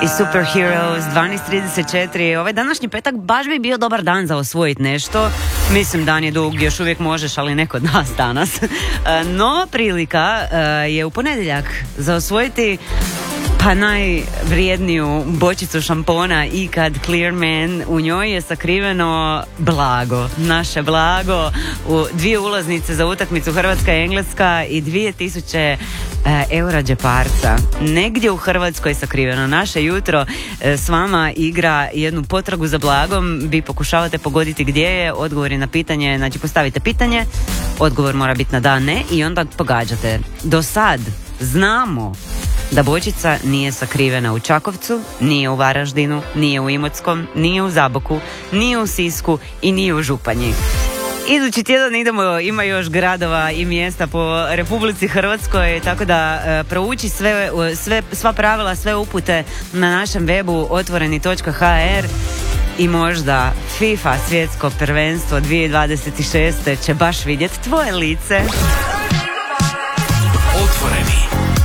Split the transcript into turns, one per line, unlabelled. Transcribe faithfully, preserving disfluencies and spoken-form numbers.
i Superheroes, dvanaest trideset četiri. Ovaj današnji petak baš bi bio dobar dan za osvojiti nešto. Mislim, dan je dug, još uvijek možeš, ali ne kod nas danas. No, prilika je u ponedjeljak za osvojiti pa najvrijedniju bočicu šampona ikad, Clear Man. U njoj je sakriveno blago, naše blago, u dvije ulaznice za utakmicu Hrvatska-Engleska i dvije tisuće e, eura džeparca. Negdje u Hrvatskoj sakriveno. Naše jutro e, s vama igra jednu potragu za blagom. Vi pokušavate pogoditi gdje je. Odgovor je na pitanje, znači postavite pitanje, odgovor mora biti na da, ne i onda pogađate. Do sad znamo da bočica nije sakrivena u Čakovcu, nije u Varaždinu, nije u Imotskom, nije u Zaboku, nije u Sisku i nije u Županji. Idući tjedan idemo, ima još gradova i mjesta po Republici Hrvatskoj, tako da e, prouči sve, sve, sva pravila, sve upute na našem webu otvoreni točka ha er i možda FIFA svjetsko prvenstvo dvije tisuće dvadeset šeste će baš vidjeti tvoje lice.